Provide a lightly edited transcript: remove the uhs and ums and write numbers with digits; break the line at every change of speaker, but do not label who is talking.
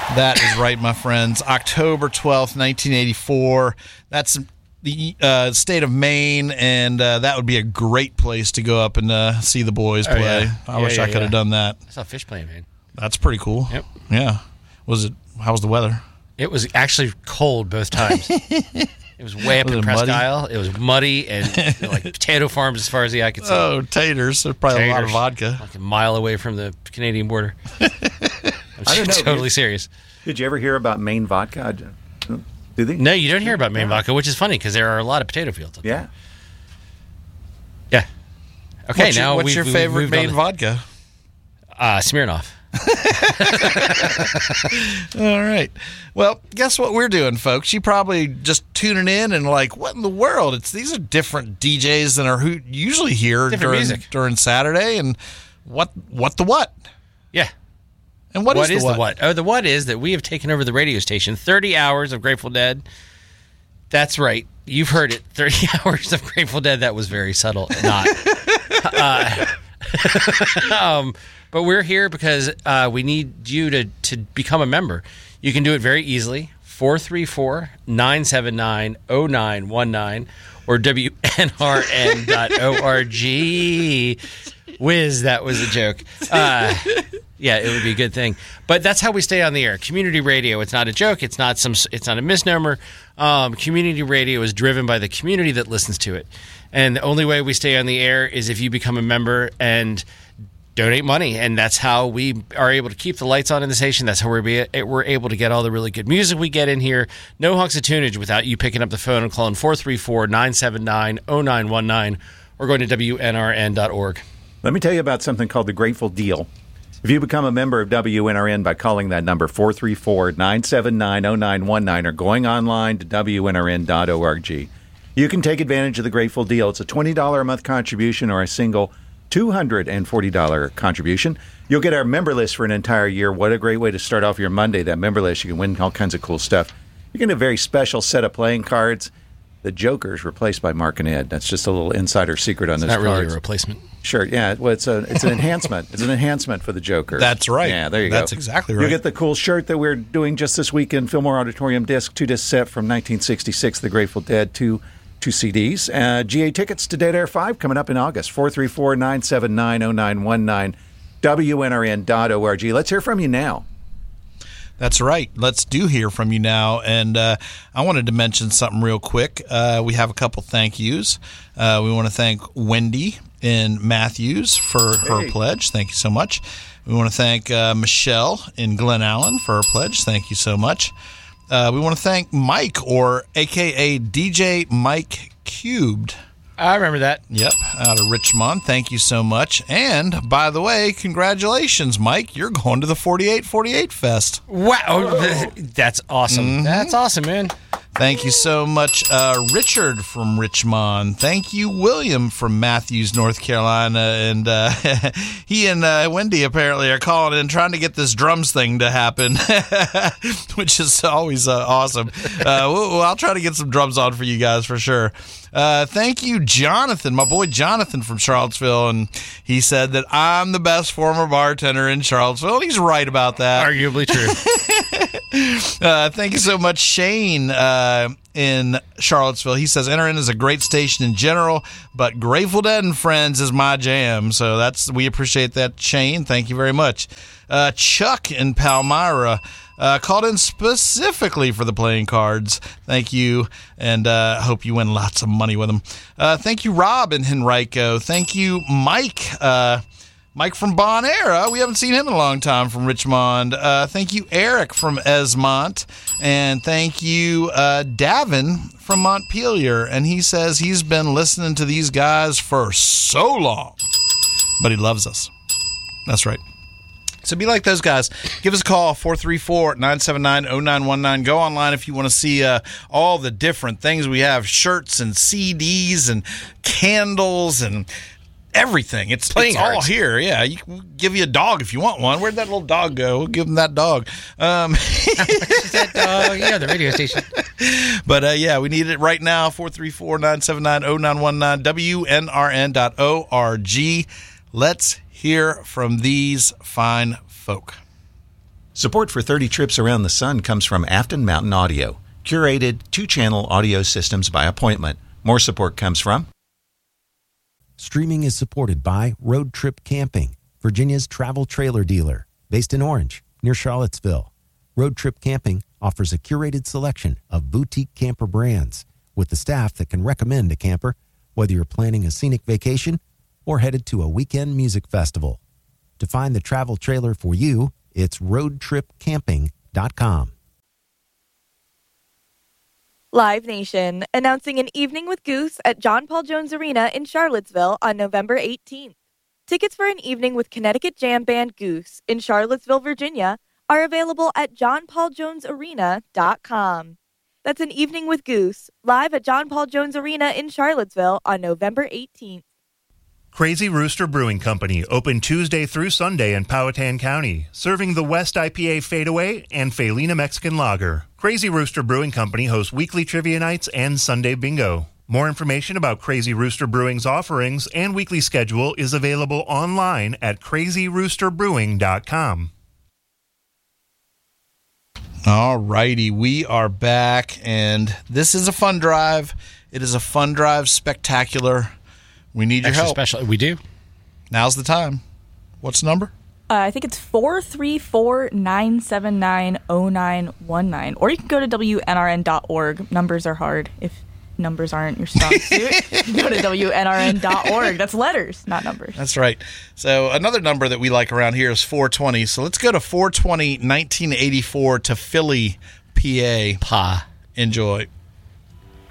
That is right, my friends. October 12th, 1984. That's the state of Maine, and that would be a great place to go up and see the boys play.
Yeah.
I wish I could have done that.
I saw Fish play, man.
That's pretty cool.
Yep.
Yeah. How was the weather?
It was actually cold both times. It was way up in Presque Isle. It was muddy and like potato farms as far as the eye could see.
Oh, taters. There's probably a lot of vodka.
Like a mile away from the Canadian border.
I don't know.
Totally serious.
Did you ever hear about Maine vodka? Do they?
No, you don't hear about Maine vodka, which is funny because there are a lot of potato fields up there.
Yeah.
Okay,
what's your favorite Maine vodka?
Smirnoff.
All right. Well, guess what we're doing, folks? You probably just tuning in and like, what in the world? These are different DJs than are who usually hear during Saturday. And what the what?
Yeah.
And what is the what?
Oh, the what is that we have taken over the radio station. 30 hours of Grateful Dead. That's right. You've heard it. 30 hours of Grateful Dead. That was very subtle. Not. But we're here because we need you to become a member. You can do it very easily. 434-979-0919 or WNRN.org. Whiz, that was a joke. Yeah, it would be a good thing. But that's how we stay on the air. Community radio, it's not a joke. It's not a misnomer. Community radio is driven by the community that listens to it. And the only way we stay on the air is if you become a member and donate money. And that's how we are able to keep the lights on in the station. That's how we're able to get all the really good music we get in here. No hunks of tunage without you picking up the phone and calling 434-979-0919 or going to WNRN.org.
Let me tell you about something called the Grateful Deal. If you become a member of WNRN by calling that number 434-979-0919 or going online to WNRN.org, you can take advantage of the Grateful Deal. It's a $20 a month contribution or a single $240 contribution. You'll get our member list for an entire year. What a great way to start off your Monday, that member list. You can win all kinds of cool stuff. You get a very special set of playing cards. The Joker's replaced by Mark and Ed. That's just a little insider secret on this card.
It's not really a replacement.
Sure, yeah. Well, it's an enhancement. It's an enhancement for the Joker.
That's right.
Yeah, there you go.
That's exactly right.
You'll get the cool shirt that we're doing just this week in Fillmore Auditorium disc, 2-disc set from 1966, The Grateful Dead, two CDs. GA tickets to Dead Air 5 coming up in August, 434-979-0919, WNRN.org. Let's hear from you now.
That's right. Let's hear from you now. And I wanted to mention something real quick. We have a couple thank yous. We want to thank Wendy in Matthews for her pledge. Thank you so much. We want to thank Michelle in Glen Allen for her pledge. Thank you so much. We want to thank Mike, or a.k.a. DJ Mike Cubed.
I remember that.
Yep, out of Richmond. Thank you so much. And, by the way, congratulations, Mike. You're going to the 4848 Fest.
Wow. That's awesome. Mm-hmm. That's awesome, man.
Thank you so much, Richard from Richmond. Thank you, William from Matthews, North Carolina. And he and Wendy apparently are calling in trying to get this drums thing to happen, which is always awesome. I'll try to get some drums on for you guys for sure. Thank you, Jonathan, my boy Jonathan from Charlottesville. And he said that I'm the best former bartender in Charlottesville. He's right about that.
Arguably true.
Thank you so much, Shane in Charlottesville. He says NRN is a great station in general, but Grateful Dead and Friends is my jam. So we appreciate that, Shane. Thank you very much. Chuck in Palmyra called in specifically for the playing cards. Thank you, and hope you win lots of money with them. Thank you, Rob in Henrico. Thank you, Mike. Mike from Bon Air. We haven't seen him in a long time, from Richmond. Thank you, Eric from Esmont. And thank you, Davin from Montpelier. And he says he's been listening to these guys for so long, but he loves us. That's right. So be like those guys. Give us a call, 434-979-0919. Go online if you want to see all the different things we have, shirts and CDs and candles and everything. It's all here. Yeah, you can give you a dog if you want one. Where'd that little dog go? We'll give him that dog.
That dog? Yeah, the radio station.
But yeah, we need it right now. 434-979-0919, WNRN.org. Let's hear from these fine folk.
Support for 30 Trips Around the Sun comes from Afton Mountain Audio, curated 2-channel audio systems by appointment. More support comes from...
Streaming is supported by Road Trip Camping, Virginia's travel trailer dealer, based in Orange, near Charlottesville. Road Trip Camping offers a curated selection of boutique camper brands with the staff that can recommend a camper, whether you're planning a scenic vacation or headed to a weekend music festival. To find the travel trailer for you, it's roadtripcamping.com.
Live Nation, announcing an evening with Goose at John Paul Jones Arena in Charlottesville on November 18th. Tickets for an evening with Connecticut jam band Goose in Charlottesville, Virginia, are available at johnpauljonesarena.com. That's an evening with Goose, live at John Paul Jones Arena in Charlottesville on November 18th.
Crazy Rooster Brewing Company, open Tuesday through Sunday in Powhatan County, serving the West IPA Fadeaway and Felina Mexican Lager. Crazy Rooster Brewing Company hosts weekly trivia nights and Sunday bingo. More information about Crazy Rooster Brewing's offerings and weekly schedule is available online at crazyroosterbrewing.com.
All righty, we are back, and this is a fun drive. It is a fun drive, spectacular. We need your help.
Special. We do.
Now's the time. What's the number?
I think it's 434-979-0919. Or you can go to WNRN.org. Numbers are hard if numbers aren't your strong suit. Go to WNRN.org. That's letters, not numbers.
That's right. So another number that we like around here is 420. So let's go to 420, 1984 to Philly, PA.
Pa.
Enjoy.